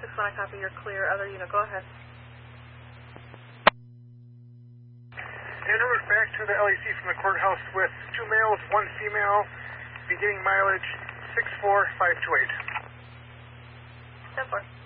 6-1, I copy. You're clear. Other unit, go ahead. En route back to the LEC from the courthouse with 2 males, 1 female, beginning mileage 64528. 10-4.